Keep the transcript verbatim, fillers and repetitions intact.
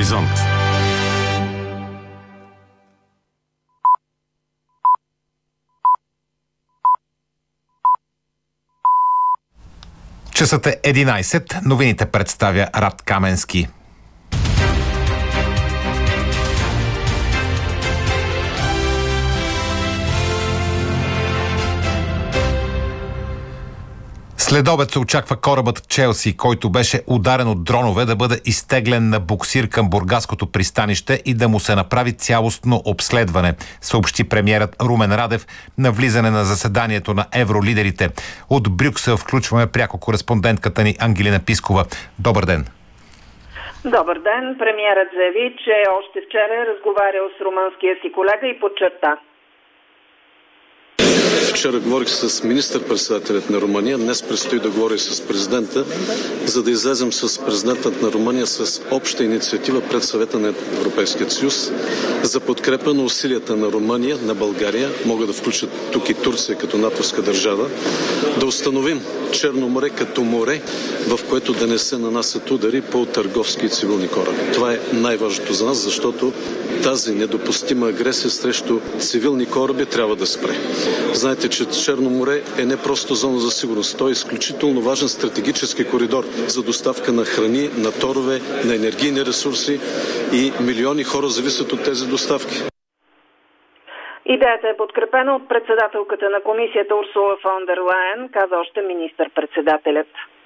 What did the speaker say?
Хоризонт. Часът е единайсет. Новините представя Рад Каменски. След обед се очаква корабът Челси, който беше ударен от дронове, да бъде изтеглен на буксир към бургаското пристанище и да му се направи цялостно обследване, съобщи премиерът Румен Радев на влизане на заседанието на евролидерите. От Брюксел включваме пряко кореспондентката ни Ангелина Пискова. Добър ден! Добър ден! Премиерът заяви, че още вчера е разговарял с румънския си колега и подчерта: Вчера говорих с министър-председателят на Румъния, днес предстои да говоря с президента, за да излезем с президентът на Румъния с обща инициатива пред Съвета на Европейския съюз за подкрепа на усилията на Румъния, на България, могат да включат тук и Турция като натовска държава, да установим Черно море като море, в което да не се нанасят удари по търговски и цивилни кораби. Това е най-важното за нас, защото тази недопустима агресия срещу цивилни кораби трябва да спре. Знаете, че Черно море е не просто зона за сигурност. Той е изключително важен стратегически коридор за доставка на храни, на торове, на енергийни ресурси и милиони хора зависят от тези доставки. Идеята е подкрепена от председателката на комисията Урсула фон дер Лайен, каза още министър-председателят.